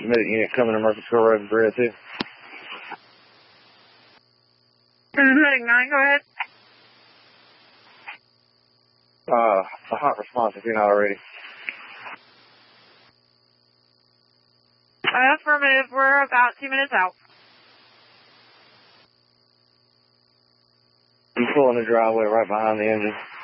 medic unit coming to Murfreesboro Road and 302. Medic 9, go ahead. A hot response if you're not already. Affirmative, we're about 2 minutes out. I'm pulling the driveway right behind the engine.